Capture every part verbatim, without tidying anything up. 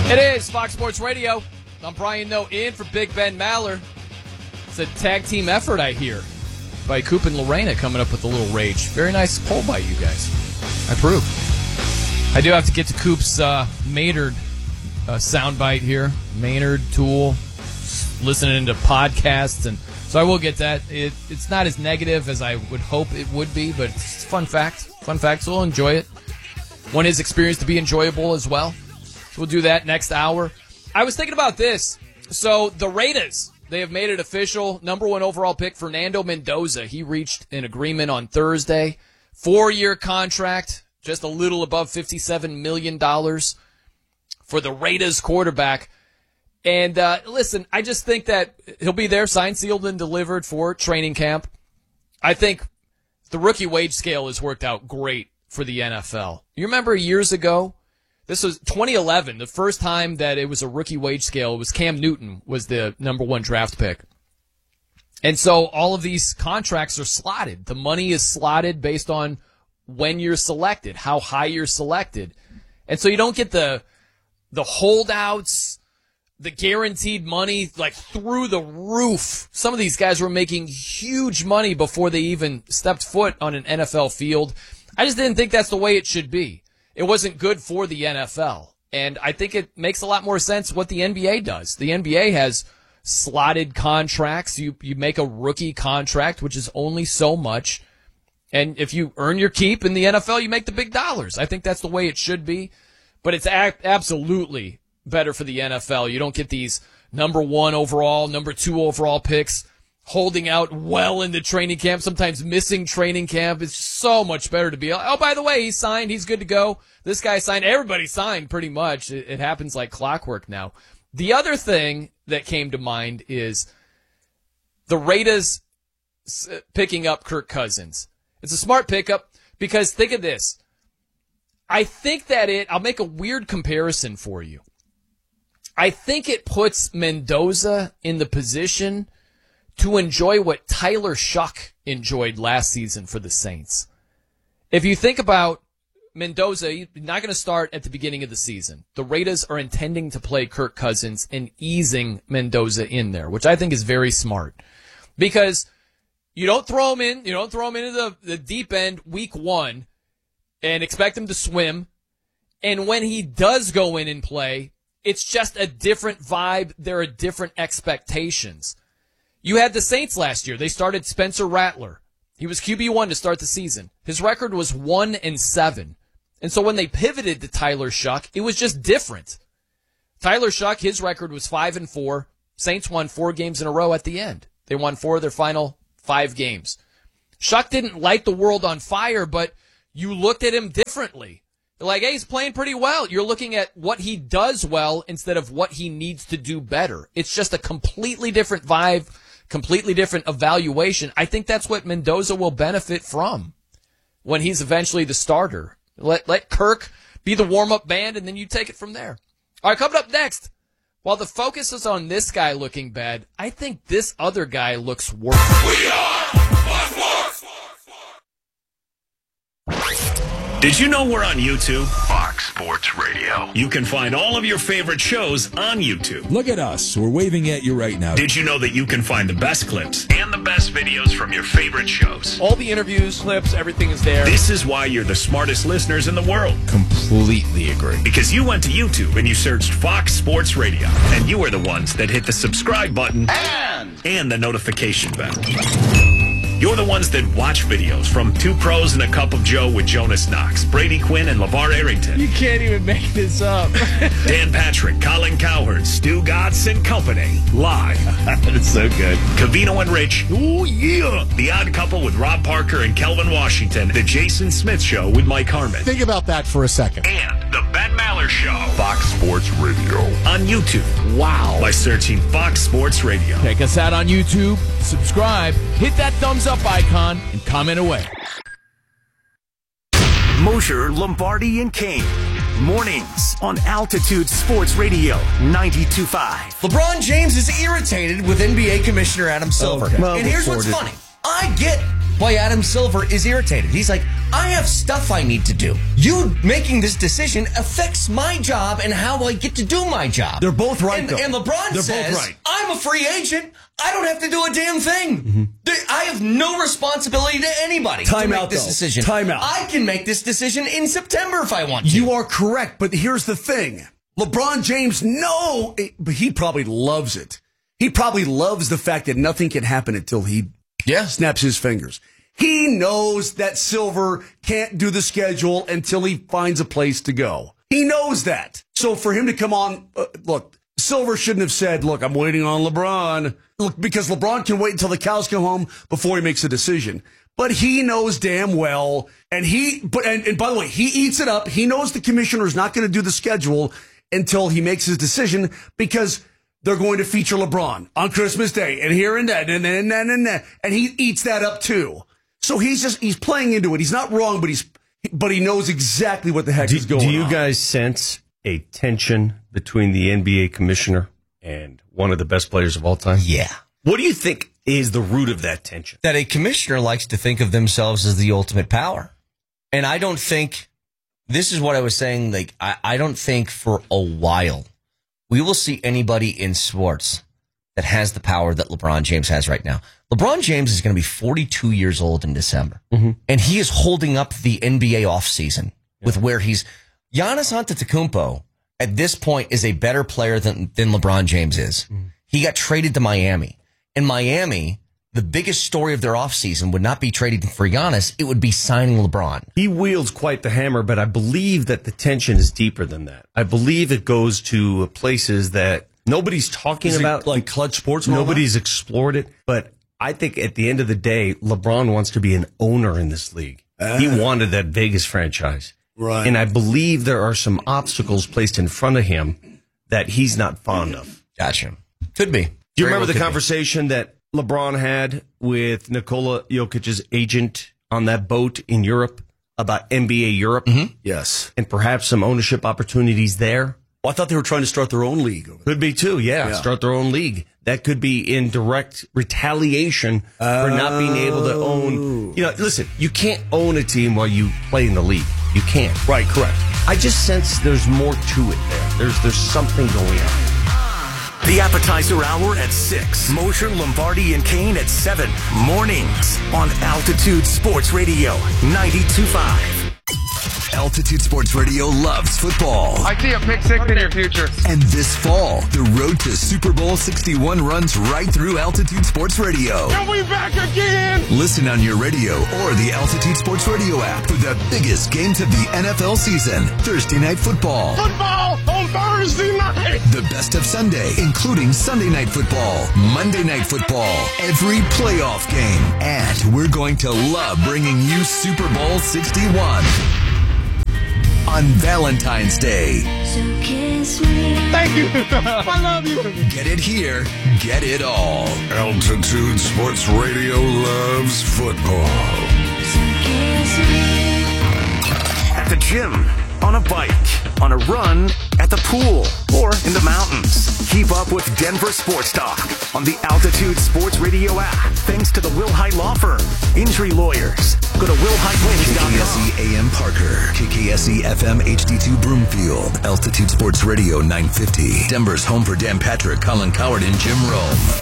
It is Fox Sports Radio. I'm Brian Noe in for Big Ben Maller. It's a tag team effort, I hear, by Coop and Lorena coming up with a little rage. Very nice poll by you guys. I approve. I do have to get to Coop's uh, Maynard uh, soundbite here. Maynard, Tool, listening to podcasts, and so I will get that. It, it's not as negative as I would hope it would be, but it's a fun fact. Fun fact, so we'll enjoy it. Want his experience to be enjoyable as well. So we'll do that next hour. I was thinking about this. So the Raiders, they have made it official. Number one overall pick, Fernando Mendoza. He reached an agreement on Thursday. Four-year contract, just a little above fifty-seven million dollars for the Raiders quarterback. And uh, listen, I just think that he'll be there, signed, sealed, and delivered for training camp. I think the rookie wage scale has worked out great for the N F L. You remember years ago? This was twenty eleven, the first time that it was a rookie wage scale. It was Cam Newton was the number one draft pick. And so all of these contracts are slotted. The money is slotted based on when you're selected, how high you're selected. And so you don't get the the holdouts, the guaranteed money, like through the roof. Some of these guys were making huge money before they even stepped foot on an N F L field. I just didn't think that's the way it should be. It wasn't good for the N F L. And I think it makes a lot more sense what the N B A does. The N B A has slotted contracts. You you make a rookie contract, which is only so much. And if you earn your keep in the N F L, you make the big dollars. I think that's the way it should be. But it's a- absolutely better for the N F L. You don't get these number one overall, number two overall picks holding out well into training camp, sometimes missing training camp. It's so much better to be, oh, by the way, he signed, he's good to go. This guy signed, everybody signed pretty much. It, it happens like clockwork now. The other thing that came to mind is the Raiders picking up Kirk Cousins. It's a smart pickup because think of this. I think that it, I'll make a weird comparison for you. I think it puts Mendoza in the position to enjoy what Tyler Shuck enjoyed last season for the Saints. If you think about Mendoza, he's not going to start at the beginning of the season. The Raiders are intending to play Kirk Cousins and easing Mendoza in there, which I think is very smart. Because you don't throw him in, you don't throw him into the, the deep end week one and expect him to swim. And when he does go in and play, it's just a different vibe. There are different expectations. You had the Saints last year. They started Spencer Rattler. He was Q B one to start the season. His record was one and seven. And so when they pivoted to Tyler Shuck, it was just different. Tyler Shuck, his record was five and four. Saints won four games in a row at the end. They won four of their final five games. Shuck didn't light the world on fire, but you looked at him differently. You're like, hey, he's playing pretty well. You're looking at what he does well instead of what he needs to do better. It's just a completely different vibe, completely different evaluation. I think that's what Mendoza will benefit from when he's eventually the starter. Let let Kirk be the warm-up band, and then you take it from there. All right, coming up next, while the focus is on this guy looking bad, I think this other guy looks worse. We are Fox Sports! Did you know we're on YouTube? Fox Sports Radio. You can find all of your favorite shows on YouTube. Look at us. We're waving at you right now. Did you know that you can find the best clips and the best videos from your favorite shows? All the interviews, clips, everything is there. This is why you're the smartest listeners in the world. Completely agree. Because you went to YouTube and you searched Fox Sports Radio. And you are the ones that hit the subscribe button and, and the notification bell. You're the ones that watch videos from Two Pros and a Cup of Joe with Jonas Knox, Brady Quinn, and LeVar Arrington. You can't even make this up. Dan Patrick, Colin Cowherd, Stu Gotts and Company. Live. It's so good. Cavino and Rich. Oh, yeah. The Odd Couple with Rob Parker and Kelvin Washington. The Jason Smith Show with Mike Harmon. Think about that for a second. And the Ben Maller Show. Fox Sports Radio. On YouTube. Wow. By searching Fox Sports Radio. Check us out on YouTube. Subscribe. Hit that thumbs up icon and comment away. Mosher, Lombardi, and Kane. Mornings on Altitude Sports Radio ninety-two point five. LeBron James is irritated with N B A Commissioner Adam Silver. Okay. Well, and here's what's reported. funny. I get why Adam Silver is irritated. He's like, I have stuff I need to do. You making this decision affects my job and how I get to do my job. They're both right, and, though. And LeBron They're says, both right. I'm a free agent. I don't have to do a damn thing. Mm-hmm. I have no responsibility to anybody Time to make out, this though. decision. Time out. I can make this decision in September if I want to. You are correct, but here's the thing. LeBron James, no, but he probably loves it. He probably loves the fact that nothing can happen until he yeah. snaps his fingers. He knows that Silver can't do the schedule until he finds a place to go. He knows that. So for him to come on, uh, look, Silver shouldn't have said, look, I'm waiting on LeBron. Look, because LeBron can wait until the cows come home before he makes a decision. But he knows damn well, and he, but and, and by the way, he eats it up. He knows the commissioner's not going to do the schedule until he makes his decision because they're going to feature LeBron on Christmas Day and here and that and then and, and, and, and he eats that up too. So he's just he's playing into it. He's not wrong, but he's but he knows exactly what the heck do, is going on. Do you on. guys sense a tension between the N B A commissioner and one of the best players of all time? Yeah. What do you think is the root of that tension? That a commissioner likes to think of themselves as the ultimate power. And I don't think, this is what I was saying, like, I, I don't think for a while we will see anybody in sports that has the power that LeBron James has right now. LeBron James is going to be forty-two years old in December. Mm-hmm. And he is holding up the N B A offseason yeah. with where he's, Giannis Antetokounmpo at this point is a better player than, than LeBron James is. Mm. He got traded to Miami. In Miami, the biggest story of their offseason would not be trading for Giannis. It would be signing LeBron. He wields quite the hammer, but I believe that the tension is deeper than that. I believe it goes to places that nobody's talking is about. Like Clutch Sports? Nobody's explored it. But I think at the end of the day, LeBron wants to be an owner in this league. Uh, he wanted that Vegas franchise. Right. And I believe there are some obstacles placed in front of him that he's not fond of. Gotcha. Could be. Do you Very remember well the conversation be. that LeBron had with Nikola Jokic's agent on that boat in Europe about N B A Europe? Mm-hmm. Yes. And perhaps some ownership opportunities there? Well, I thought they were trying to start their own league. Over there. Could be too, yeah, yeah. Start their own league. That could be in direct retaliation oh. for not being able to own. You know, listen, you can't own a team while you play in the league. You can't. Right, correct. I just sense there's more to it there. There's there's something going on. The appetizer hour at six. Mosher, Lombardi, and Kane at seven. Mornings on Altitude Sports Radio ninety-two point five. Altitude Sports Radio loves football. I see a pick six in your future. And this fall, the road to Super Bowl sixty-one runs right through Altitude Sports Radio. Are we back again? Listen on your radio or the Altitude Sports Radio app for the biggest games of the N F L season. Thursday Night Football. Football on Thursday night. The best of Sunday, including Sunday Night Football, Monday Night Football, every playoff game. And we're going to love bringing you Super Bowl sixty-one. On Valentine's Day. So kiss me. Thank you. I love you. Get it here. Get it all. Altitude Sports Radio loves football. So kiss me. At the gym, on a bike, on a run, at the pool, or in the mountains. Keep up with Denver Sports Talk on the Altitude Sports Radio app. Thanks to the Will Hite Law Firm. Injury lawyers. Go to will hite wins dot com. K K S E A M Parker. K K S E F M H D two Broomfield. Altitude Sports Radio nine fifty. Denver's home for Dan Patrick, Colin Coward, and Jim Rome.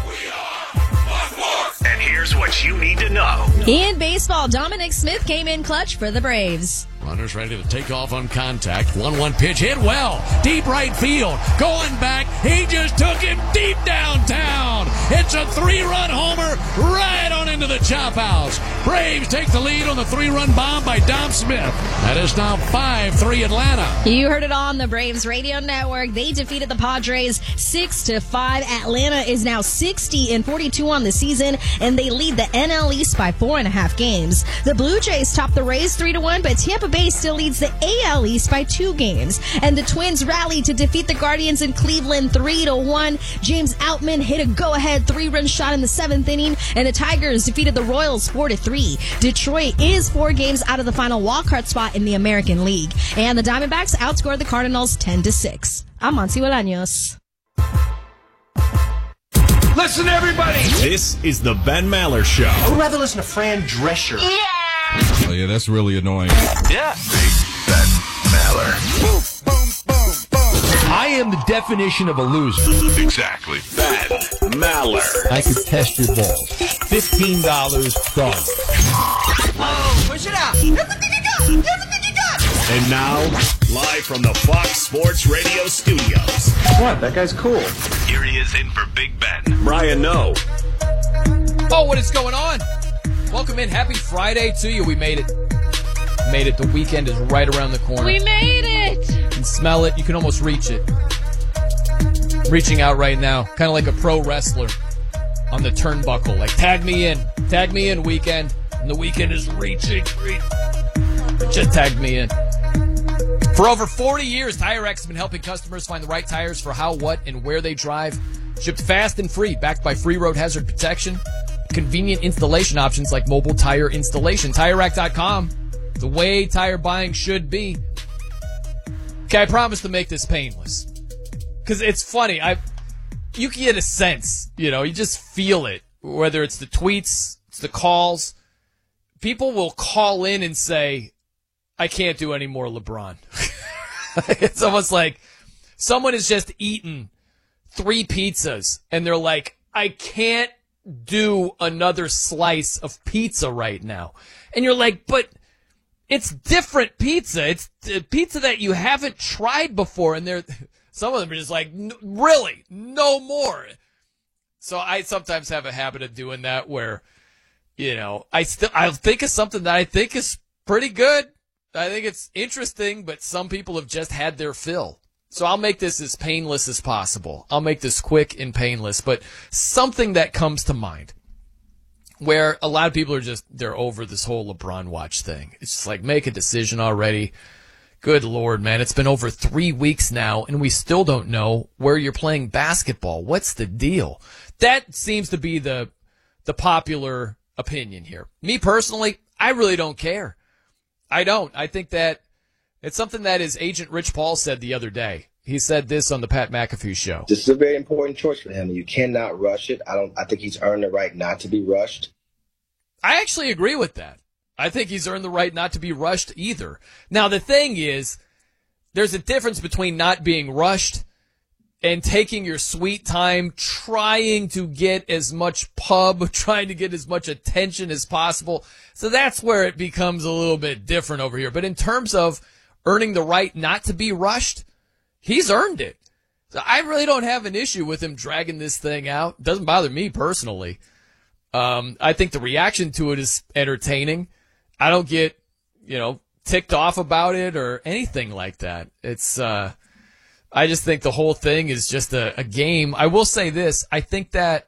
And here's what you need to know. In baseball, Dominic Smith came in clutch for the Braves. Runners ready to take off on contact. one one pitch hit well. Deep right field. Going back. He just took him deep downtown. It's a three-run homer right on into the chop house. Braves take the lead on the three-run bomb by Dom Smith. That is now five three Atlanta. You heard it on the Braves radio network. They defeated the Padres six to five. Atlanta is now sixty and forty-two on the season, and they lead the N L East by four and a half games. The Blue Jays top the Rays three to one, but Tampa Bay still leads the A L East by two games. And the Twins rally to defeat the Guardians in Cleveland three to one. James Outman hit a go-ahead three-run shot in the seventh inning, and the Tigers defeated the Royals four to three. Detroit is four games out of the final wildcard spot in the American League. And the Diamondbacks outscored the Cardinals ten to six. I'm Monty Bolaños. Listen, everybody. This is the Ben Maller Show. I would rather listen to Fran Drescher. Yeah! yeah, that's really annoying. Yeah. Big Ben Maller. Boom, boom, boom, boom. I am the definition of a loser. Exactly. Ben Maller. I could test your balls. Fifteen dollars done. Oh, push it out. Everything you got. Everything you got. And now, live from the Fox Sports Radio studios. What? That guy's cool. Here he is in for Big Ben. Brian Noe. Oh, what is going on? Welcome in. Happy Friday to you. We made it. Made it. The weekend is right around the corner. We made it. You can smell it. You can almost reach it. Reaching out right now. Kind of like a pro wrestler on the turnbuckle. Like, tag me in. Tag me in, weekend. And the weekend is reaching. It just tagged me in. For over forty years, TireX has been helping customers find the right tires for how, what, and where they drive. Shipped fast and free, backed by free road hazard protection. Convenient installation options like mobile tire installation. Tire Rack dot com, the way tire buying should be. Okay, I promise to make this painless. Because it's funny. I, you can get a sense, you know, you just feel it. Whether it's the tweets, it's the calls. People will call in and say, I can't do any more LeBron. It's almost like someone has just eaten three pizzas and they're like, I can't do another slice of pizza right now. And you're like, but it's different pizza. It's pizza that you haven't tried before. And they're, some of them are just like, really, no more. So I sometimes have a habit of doing that where, you know, I still, I'll think of something that I think is pretty good. I think it's interesting, but some people have just had their fill. So I'll make this as painless as possible. I'll make this quick and painless, but something that comes to mind where a lot of people are just, they're over this whole LeBron watch thing. It's just like, make a decision already. Good Lord, man. It's been over three weeks now, and we still don't know where you're playing basketball. What's the deal? That seems to be the the popular opinion here. Me personally, I really don't care. I don't. I think that it's something that his agent Rich Paul said the other day. He said this on the Pat McAfee show. This is a very important choice for him. You cannot rush it. I don't. I think he's earned the right not to be rushed. I actually agree with that. I think he's earned the right not to be rushed either. Now, the thing is, there's a difference between not being rushed and taking your sweet time, trying to get as much pub, trying to get as much attention as possible. So that's where it becomes a little bit different over here. But in terms of earning the right not to be rushed, he's earned it. So I really don't have an issue with him dragging this thing out. It doesn't bother me personally. Um, I think the reaction to it is entertaining. I don't get, you know, ticked off about it or anything like that. It's, uh, I just think the whole thing is just a, a game. I will say this. I think that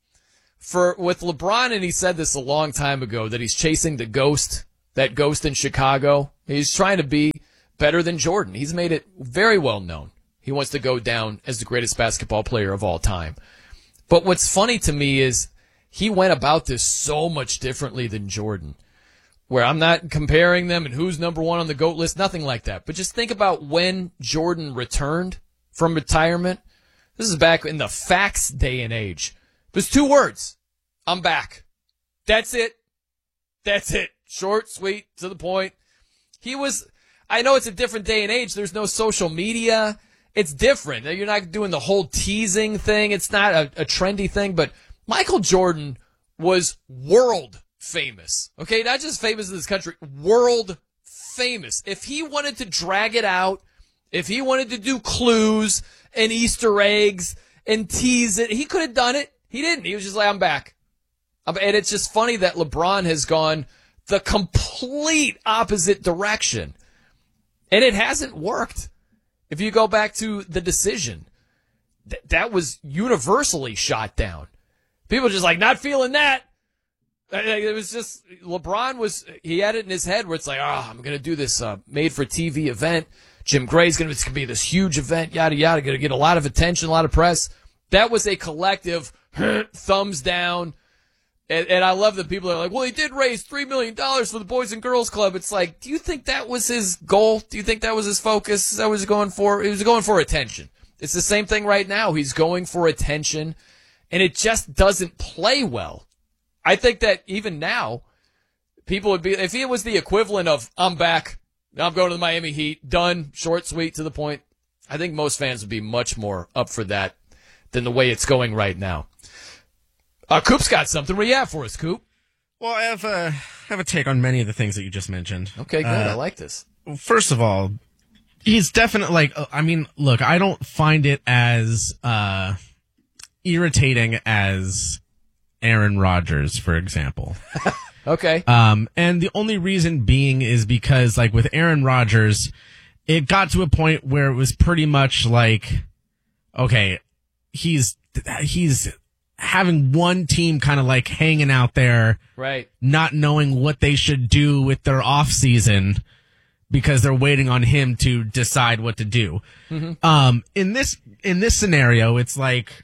for, with LeBron, and he said this a long time ago, that he's chasing the ghost, that ghost in Chicago. He's trying to be better than Jordan. He's made it very well known. He wants to go down as the greatest basketball player of all time. But what's funny to me is he went about this so much differently than Jordan, where I'm not comparing them and who's number one on the GOAT list, nothing like that. But just think about when Jordan returned from retirement. This is back in the fax day and age. There's two words. I'm back. That's it. That's it. Short, sweet, to the point. He was, I know it's a different day and age. There's no social media. It's different. You're not doing the whole teasing thing. It's not a, a trendy thing. But Michael Jordan was world famous. Okay, not just famous in this country, world famous. If he wanted to drag it out, if he wanted to do clues and Easter eggs and tease it, he could have done it. He didn't. He was just like, I'm back. And it's just funny that LeBron has gone the complete opposite direction. And it hasn't worked. If you go back to the decision, th- that was universally shot down. People just like, not feeling that. It was just, LeBron was, he had it in his head where it's like, oh, I'm going to do this uh, made-for-T V event. Jim Gray's going to be this huge event, yada, yada, going to get a lot of attention, a lot of press. That was a collective thumbs down. And, and I love that people are like, well, he did raise three million dollars for the Boys and Girls Club. It's like, do you think that was his goal? Do you think that was his focus? That was going for, he was going for attention. It's the same thing right now. He's going for attention, and it just doesn't play well. I think that even now, people would be, if it was the equivalent of, I'm back, I'm going to the Miami Heat, done, short, sweet, to the point, I think most fans would be much more up for that than the way it's going right now. Uh, Coop's got something. What do you have for us, Coop? Well, I have, a, I have a take on many of the things that you just mentioned. Okay, good. Uh, I like this. First of all, he's definitely, like, I mean, look, I don't find it as uh, irritating as Aaron Rodgers, for example. Okay. Um, and the only reason being is because, like, with Aaron Rodgers, it got to a point where it was pretty much like, okay, he's he's having one team kind of like hanging out there, right, not knowing what they should do with their off season because they're waiting on him to decide what to do. Mm-hmm. Um, in this in this scenario, it's like,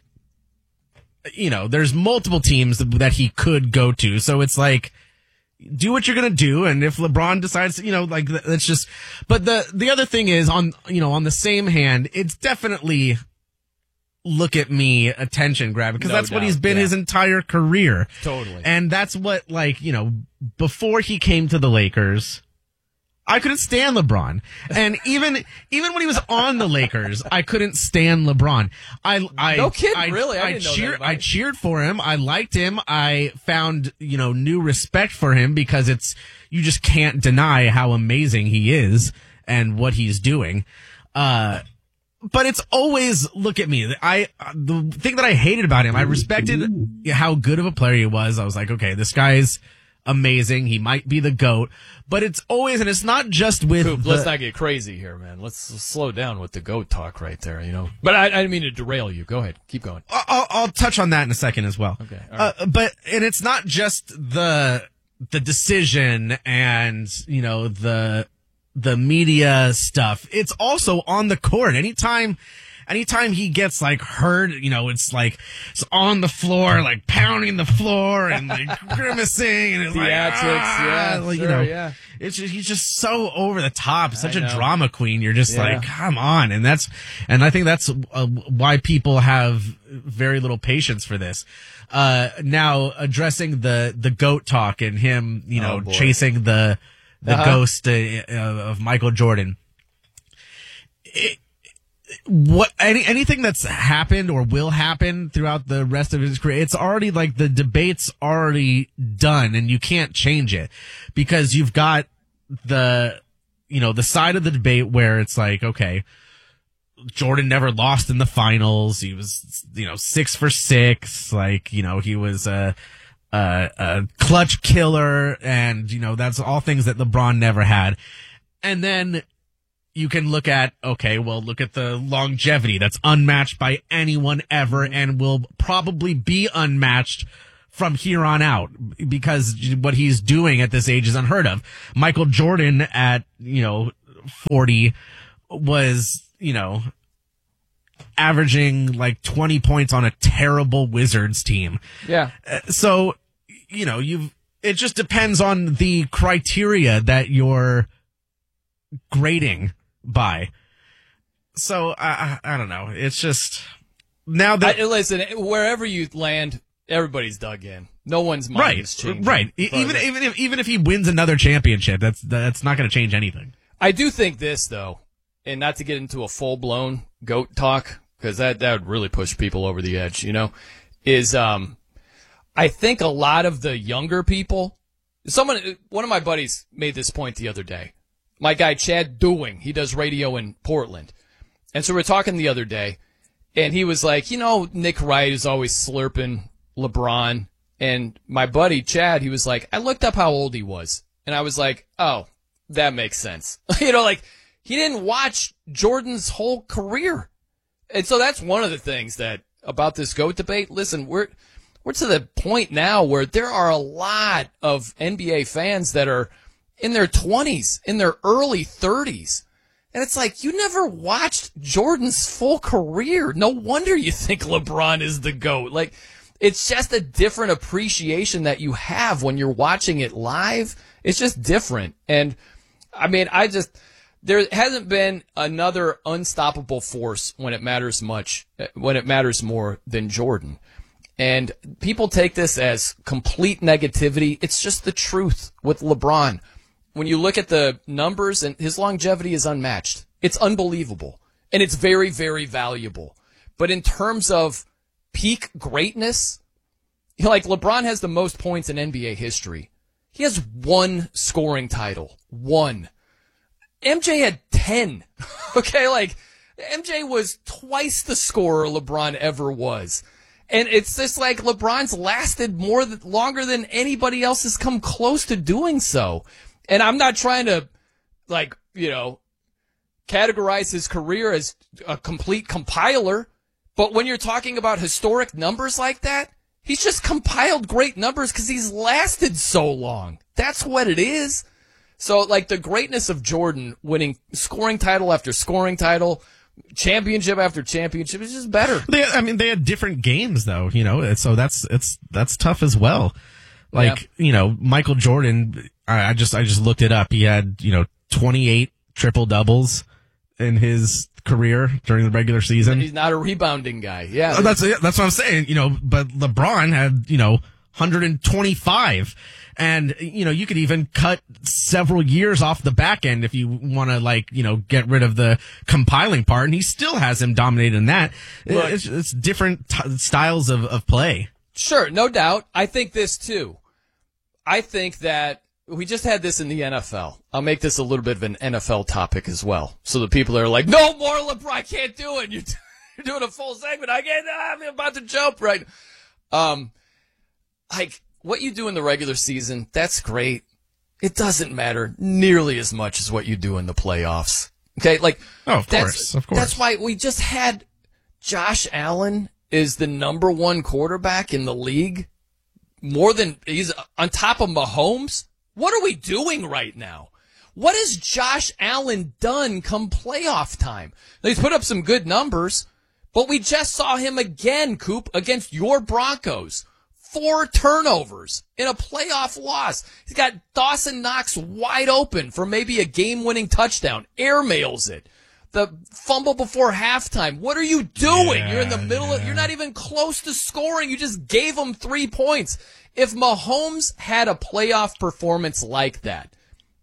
you know, there's multiple teams that he could go to, so it's like, do what you're going to do. And if LeBron decides, you know, like, that's just, but the, the other thing is, on, you know, on the same hand, it's definitely look at me attention grab, because no that's doubt. what he's been yeah. his entire career. Totally. And that's what, like, you know, before he came to the Lakers, I couldn't stand LeBron. And even, even when he was on the Lakers, I couldn't stand LeBron. I, I, no kidding, I, really? I, I didn't know cheered, that I cheered for him. I liked him. I found, you know, new respect for him because it's, you just can't deny how amazing he is and what he's doing. Uh, but it's always, look at me. I, the thing that I hated about him, I respected how good of a player he was. I was like, okay, this guy's amazing. He might be the GOAT, but it's always, and it's not just with. Coop, the, let's not get crazy here, man. Let's slow down with the GOAT talk right there, you know. But I, I didn't mean to derail you. Go ahead, keep going. I'll, I'll touch on that in a second as well. Okay, all right. uh, but and it's not just the the decision and, you know, the the media stuff. It's also on the court. Anytime. Anytime he gets, like, hurt, you know, it's like, it's on the floor, like, pounding the floor and, like, grimacing, and it's like, ah, yeah, like, sure, you know, yeah. it's just, he's just so over the top, such I a know. drama queen. You're just Yeah. like, come on. And that's, and I think that's uh, why people have very little patience for this. Uh, now addressing the, the GOAT talk and him, you know, Oh, boy. chasing the, the Uh-huh. ghost uh, of Michael Jordan. It, What any anything that's happened or will happen throughout the rest of his career, it's already like the debate's already done, and you can't change it because you've got the, you know, the side of the debate where it's like, okay, Jordan never lost in the finals. He was, you know, six for six. Like, you know, he was a, a, a clutch killer, and, you know, that's all things that LeBron never had. And then you can look at, okay, well, look at the longevity that's unmatched by anyone ever and will probably be unmatched from here on out because what he's doing at this age is unheard of. Michael Jordan at, you know, forty was, you know, averaging like twenty points on a terrible Wizards team. Yeah. Uh, so, you know, you've, it just depends on the criteria that you're grading by. So I, I I don't know. It's just now that I, listen, wherever you land, everybody's dug in. No one's mind right, is changing. right. E- Even even if even if he wins another championship, that's that's not going to change anything. I do think this though, and not to get into a full blown GOAT talk because that that would really push people over the edge. You know, is um, I think a lot of the younger people. Someone, one of my buddies made this point the other day. My guy, Chad Dewing, he does radio in Portland. And so we were talking the other day, and he was like, you know, Nick Wright is always slurping LeBron. And my buddy, Chad, he was like, I looked up how old he was. And I was like, oh, that makes sense. You know, like, he didn't watch Jordan's whole career. And so that's one of the things that, about this GOAT debate, listen, we're, we're to the point now where there are a lot of N B A fans that are in their twenties, in their early thirties. And it's like, you never watched Jordan's full career. No wonder you think LeBron is the GOAT. Like, it's just a different appreciation that you have when you're watching it live. It's just different. And, I mean, I just, there hasn't been another unstoppable force when it matters much, when it matters more than Jordan. And people take this as complete negativity. It's just the truth with LeBron. When you look at the numbers, and his longevity is unmatched. It's unbelievable. And it's very, very valuable. But in terms of peak greatness, you know, like LeBron has the most points in N B A history. He has one scoring title. One. M J had ten. Okay, like, M J was twice the scorer LeBron ever was. And it's just like LeBron's lasted more than, longer than anybody else has come close to doing so. And I'm not trying to, like, you know, categorize his career as a complete compiler. But when you're talking about historic numbers like that, he's just compiled great numbers because he's lasted so long. That's what it is. So, like, the greatness of Jordan winning scoring title after scoring title, championship after championship is just better. They, I mean, they had different games, though, you know, so that's it's that's tough as well. Like, yeah. you know, Michael Jordan, I, I just I just looked it up. He had, you know, twenty-eight triple doubles in his career during the regular season. He's not a rebounding guy. Yeah, that's that's what I'm saying. You know, but LeBron had, you know, one hundred twenty-five. And, you know, you could even cut several years off the back end if you want to, like, you know, get rid of the compiling part. And he still has him dominated in that. Look, it's, it's different t- styles of, of play. Sure, no doubt. I think this, too. I think that we just had this in the N F L. I'll make this a little bit of an N F L topic as well. So the people are like, no more LeBron, I can't do it. You're, t- you're doing a full segment. I can't, I'm about to jump right. Um, like, what you do in the regular season, that's great. It doesn't matter nearly as much as what you do in the playoffs. Okay, like, oh, of that's, course, of course. That's why we just had Josh Allen is the number one quarterback in the league. More than, he's on top of Mahomes. What are we doing right now? What has Josh Allen done come playoff time? Now, he's put up some good numbers, but we just saw him again, Coop, against your Broncos. Four turnovers in a playoff loss. He's got Dawson Knox wide open for maybe a game-winning touchdown. Airmails it. The fumble before halftime. What are you doing? Yeah, you're in the middle yeah. of, you're not even close to scoring. You just gave him three points. If Mahomes had a playoff performance like that,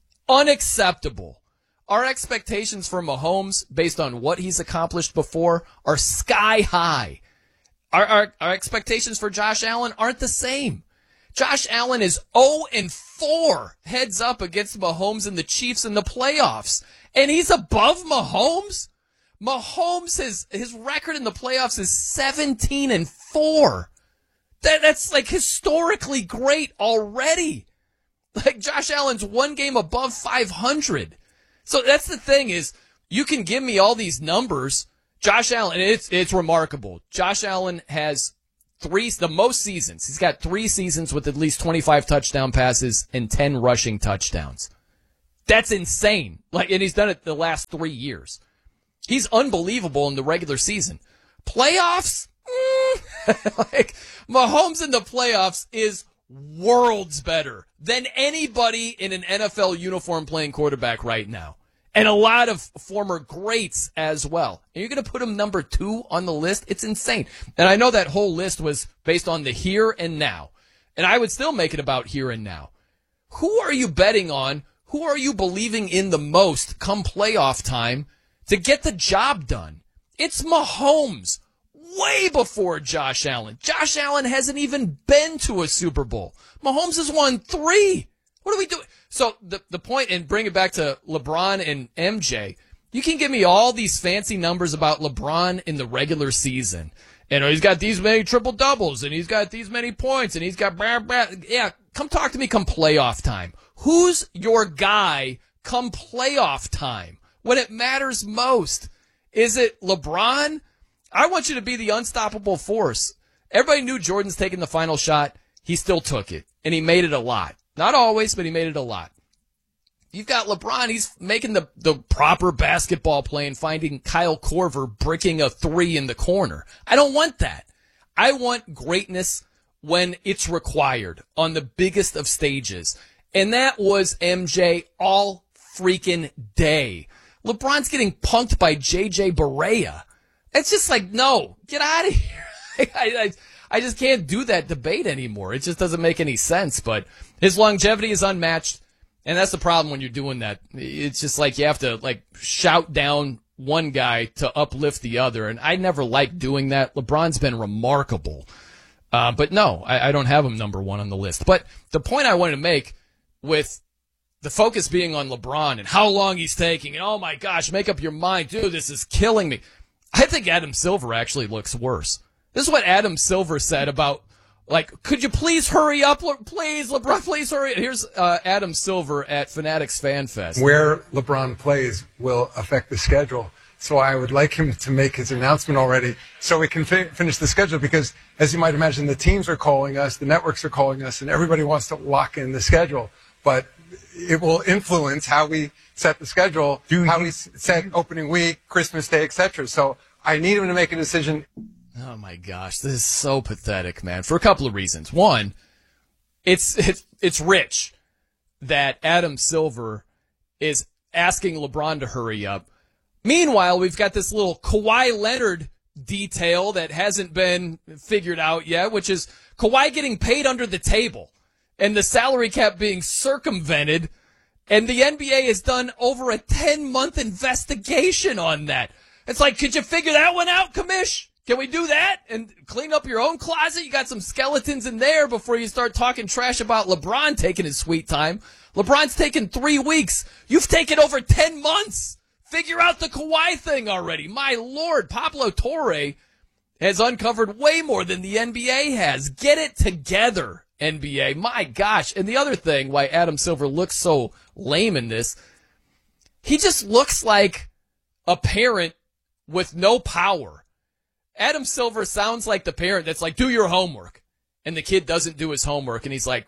unacceptable. Our expectations for Mahomes, based on what he's accomplished before, are sky high. Our, our, our expectations for Josh Allen aren't the same. Josh Allen is oh and four heads up against Mahomes and the Chiefs in the playoffs. And he's above Mahomes? Mahomes, his, his record in the playoffs is seventeen and four. That, that's like historically great already. Like Josh Allen's one game above five hundred. So that's the thing is, you can give me all these numbers. Josh Allen, it's it's remarkable. Josh Allen has three, the most seasons. He's got three seasons with at least twenty-five touchdown passes and ten rushing touchdowns. That's insane. Like, and he's done it the last three years. He's unbelievable in the regular season. Playoffs? Mm. Like, Mahomes in the playoffs is worlds better than anybody in an N F L uniform playing quarterback right now. And a lot of former greats as well. And you're going to put him number two on the list? It's insane. And I know that whole list was based on the here and now. And I would still make it about here and now. Who are you betting on? Who are you believing in the most come playoff time to get the job done? It's Mahomes. Way before Josh Allen. Josh Allen hasn't even been to a Super Bowl. Mahomes has won three. What are we doing? So the the point, and bring it back to LeBron and M J, you can give me all these fancy numbers about LeBron in the regular season. And he's got these many triple doubles, and he's got these many points, and he's got blah, blah. Yeah, come talk to me come playoff time. Who's your guy come playoff time when it matters most? Is it LeBron? I want you to be the unstoppable force. Everybody knew Jordan's taking the final shot. He still took it, and he made it a lot. Not always, but he made it a lot. You've got LeBron. He's making the, the proper basketball play and finding Kyle Korver bricking a three in the corner. I don't want that. I want greatness when it's required on the biggest of stages. And that was M J all freaking day. LeBron's getting punked by J J Barea. It's just like, no, get out of here. I, I, I just can't do that debate anymore. It just doesn't make any sense. But his longevity is unmatched, and that's the problem when you're doing that. It's just like you have to like shout down one guy to uplift the other, and I never liked doing that. LeBron's been remarkable. Uh, but no, I, I don't have him number one on the list. But the point I wanted to make with the focus being on LeBron and how long he's taking, and oh my gosh, make up your mind, dude, this is killing me. I think Adam Silver actually looks worse. This is what Adam Silver said about, like, could you please hurry up, Le- please, LeBron, please hurry. Here's uh, Adam Silver at Fanatics Fan Fest. Where LeBron plays will affect the schedule. So I would like him to make his announcement already so we can fi- finish the schedule because, as you might imagine, the teams are calling us, the networks are calling us, and everybody wants to lock in the schedule. But it will influence how we set the schedule, Do how you, we set opening week, Christmas Day, et cetera. So I need him to make a decision. Oh, my gosh. This is so pathetic, man, for a couple of reasons. One, it's it's, it's rich that Adam Silver is asking LeBron to hurry up. Meanwhile, we've got this little Kawhi Leonard detail that hasn't been figured out yet, which is Kawhi getting paid under the table and the salary cap being circumvented, and the N B A has done over a ten-month investigation on that. It's like, could you figure that one out, Commish? Can we do that and clean up your own closet? You got some skeletons in there before you start talking trash about LeBron taking his sweet time. LeBron's taken three weeks. You've taken over ten months. Figure out the Kawhi thing already. My Lord, Pablo Torre has uncovered way more than the N B A has. Get it together, N B A. My gosh. And the other thing, why Adam Silver looks so lame in this, he just looks like a parent with no power. Adam Silver sounds like the parent that's like, do your homework. And the kid doesn't do his homework. And he's like,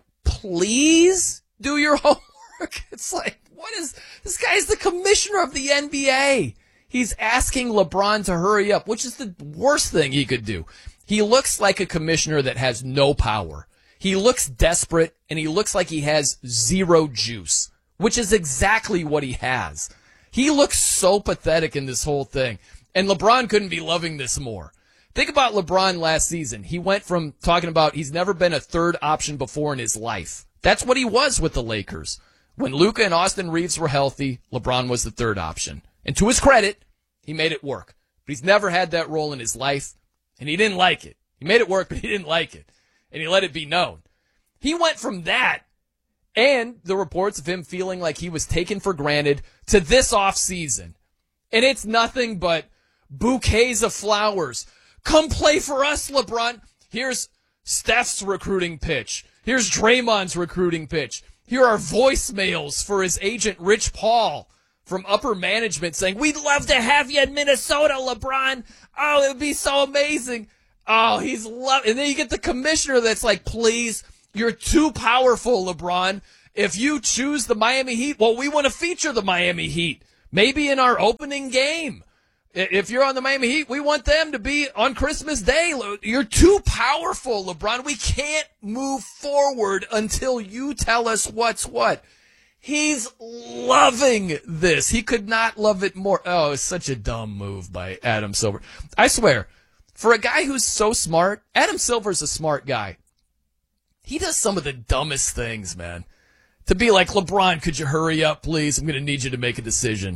please do your homework. It's like, what is, this guy's the commissioner of the N B A. He's asking LeBron to hurry up, which is the worst thing he could do. He looks like a commissioner that has no power. He looks desperate, and he looks like he has zero juice, which is exactly what he has. He looks so pathetic in this whole thing, and LeBron couldn't be loving this more. Think about LeBron last season. He went from talking about he's never been a third option before in his life. That's what he was with the Lakers. When Luka and Austin Reeves were healthy, LeBron was the third option. And to his credit, he made it work. But he's never had that role in his life, and he didn't like it. He made it work, but he didn't like it. And he let it be known. He went from that and the reports of him feeling like he was taken for granted to this offseason. And it's nothing but bouquets of flowers. Come play for us, LeBron. Here's Steph's recruiting pitch. Here's Draymond's recruiting pitch. Here are voicemails for his agent, Rich Paul, from upper management saying, we'd love to have you in Minnesota, LeBron. Oh, it would be so amazing. Oh, he's love. And then you get the commissioner that's like, please, you're too powerful, LeBron. If you choose the Miami Heat, well, we want to feature the Miami Heat. Maybe in our opening game. If you're on the Miami Heat, we want them to be on Christmas Day. You're too powerful, LeBron. We can't move forward until you tell us what's what. He's loving this. He could not love it more. Oh, it's such a dumb move by Adam Silver. I swear, for a guy who's so smart, Adam Silver's a smart guy. He does some of the dumbest things, man. To be like, LeBron, could you hurry up, please? I'm going to need you to make a decision.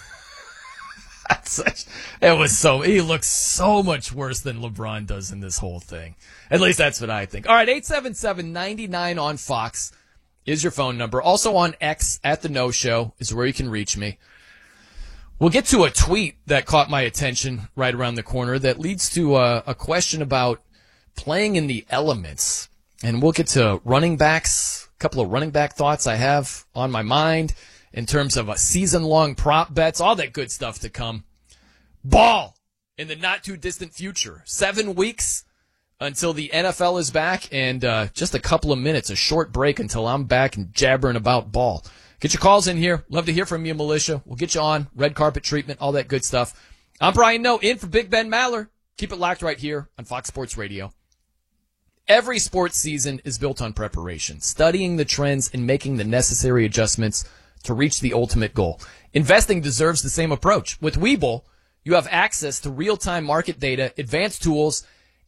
Such, it was so, he looks so much worse than LeBron does in this whole thing. At least that's what I think. All right, eight seven seven, nine nine on Fox is your phone number. Also on X at the No Show is where you can reach me. We'll get to a tweet that caught my attention right around the corner that leads to a, a question about playing in the elements. And we'll get to running backs, a couple of running back thoughts I have on my mind in terms of a season-long prop bets, all that good stuff to come. Ball in the not-too-distant future. Seven weeks until the N F L is back, and uh, just a couple of minutes, a short break until I'm back and jabbering about ball. Get your calls in here. Love to hear from you, Militia. We'll get you on. Red carpet treatment, all that good stuff. I'm Brian Noe, in for Big Ben Maller. Keep it locked right here on Fox Sports Radio. Every sports season is built on preparation, studying the trends and making the necessary adjustments to reach the ultimate goal. Investing deserves the same approach. With Webull, you have access to real-time market data, advanced tools,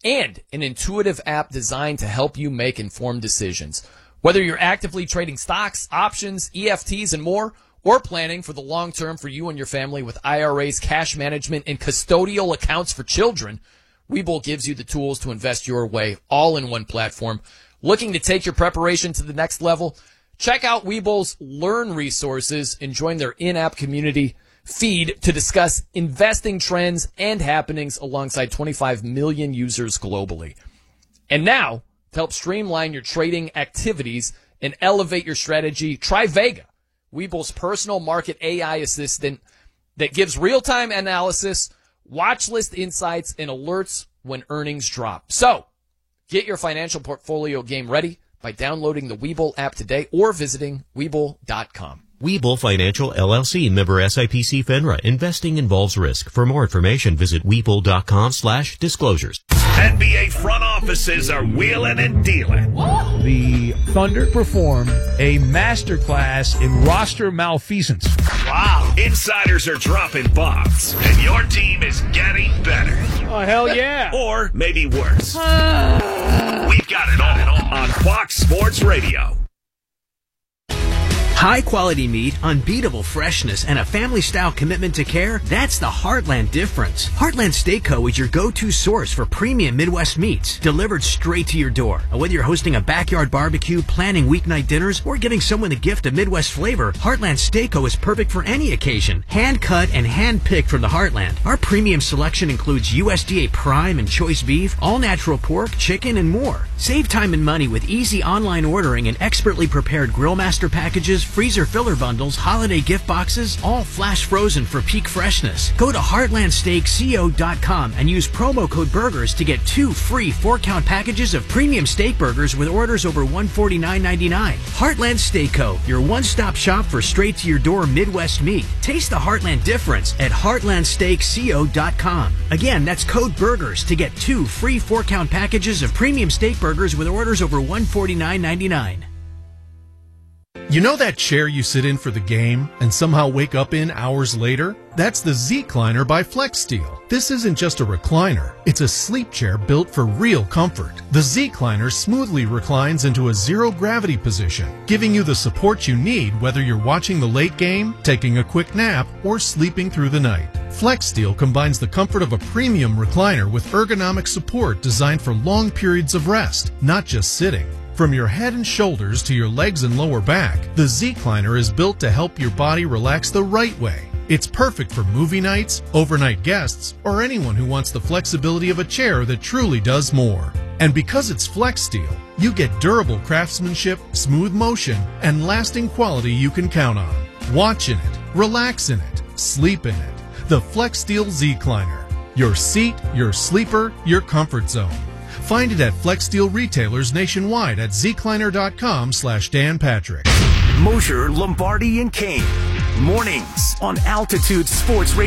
and an intuitive app designed to help you make informed decisions. Whether you're actively trading stocks, options, E F Ts, and more, or planning for the long term for you and your family with I R As, cash management, and custodial accounts for children, Webull gives you the tools to invest your way, all in one platform. Looking to take your preparation to the next level? Check out Webull's Learn resources and join their in-app community feed to discuss investing trends and happenings alongside twenty-five million users globally. And now, to help streamline your trading activities and elevate your strategy, try Vega, Webull's personal market A I assistant that gives real-time analysis, watch list insights, and alerts when earnings drop. So, get your financial portfolio game ready by downloading the Webull app today or visiting Webull dot com. Webull Financial, L L C, member S I P C FINRA. Investing involves risk. For more information, visit Webull dot com slash disclosures. N B A front offices are wheeling and dealing. The Thunder performed a masterclass in roster malfeasance. Wow. Insiders are dropping bombs, and your team is getting better. Oh, hell yeah. Or maybe worse. We've got it all on Fox Sports Radio. High quality meat, unbeatable freshness, and a family-style commitment to care, that's the Heartland difference. Heartland Steak Co. is your go-to source for premium Midwest meats, delivered straight to your door. And whether you're hosting a backyard barbecue, planning weeknight dinners, or giving someone a gift of Midwest flavor, Heartland Steak Co. is perfect for any occasion. Hand-cut and hand-picked from the Heartland. Our premium selection includes U S D A prime and choice beef, all-natural pork, chicken, and more. Save time and money with easy online ordering and expertly prepared grill master packages, freezer filler bundles, holiday gift boxes, all flash frozen for peak freshness. Go to heartland steak co dot com and use promo code BURGERS to get two free four-count packages of premium steak burgers with orders over one hundred forty-nine ninety-nine. Heartland Steak Co., your one-stop shop for straight-to-your-door Midwest meat. Taste the Heartland difference at heartland steak co dot com. Again, that's code BURGERS to get two free four-count packages of premium steak burgers with orders over one hundred forty-nine ninety-nine. You know that chair you sit in for the game and somehow wake up in hours later? That's the Z-Cliner by FlexSteel. This isn't just a recliner. It's a sleep chair built for real comfort. The Z-Cliner smoothly reclines into a zero-gravity position, giving you the support you need whether you're watching the late game, taking a quick nap, or sleeping through the night. FlexSteel combines the comfort of a premium recliner with ergonomic support designed for long periods of rest, not just sitting. From your head and shoulders to your legs and lower back, the Z-Cliner is built to help your body relax the right way. It's perfect for movie nights, overnight guests, or anyone who wants the flexibility of a chair that truly does more. And because it's FlexSteel, you get durable craftsmanship, smooth motion, and lasting quality you can count on. Watch in it, relax in it, sleep in it. The FlexSteel Z-Cliner. Your seat, your sleeper, your comfort zone. Find it at FlexSteel retailers nationwide at zcliner dot com slash Dan Patrick. Mosher, Lombardi, and Kane. Mornings on Altitude Sports Radio.